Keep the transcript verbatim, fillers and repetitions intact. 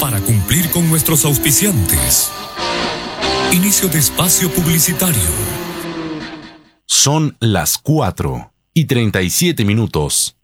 para cumplir con nuestros auspiciantes. Inicio de espacio publicitario. Son las cuatro y treinta y siete minutos.